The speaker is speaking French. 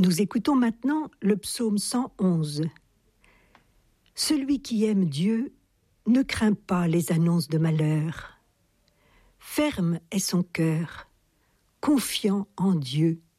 Nous écoutons maintenant le psaume 111. Celui qui aime Dieu ne craint pas les annonces de malheur. Ferme est son cœur, confiant en Dieu.